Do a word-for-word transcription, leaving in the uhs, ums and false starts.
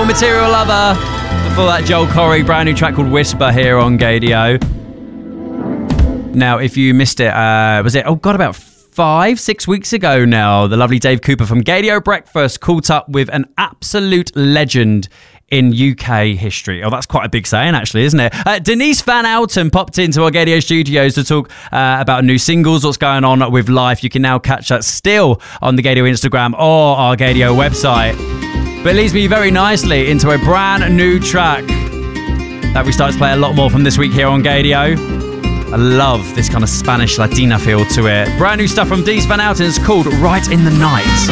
Material, Material Lover. Before that, Joel Corry, brand new track called Whisper here on Gaydio. Now, if you missed it, uh, was it, oh God, about five, six weeks ago now, the lovely Dave Cooper from Gaydio Breakfast caught up with an absolute legend in U K history. Oh, that's quite a big saying, actually, isn't it? Uh, Denise Van Outen popped into our Gaydio studios to talk uh, about new singles, what's going on with life. You can now catch that still on the Gaydio Instagram or our Gaydio website. But it leads me very nicely into a brand new track that we start to play a lot more from this week here on Gaydio. I love this kind of Spanish Latina feel to it. Brand new stuff from Denise Van Outen is called Right in the Night.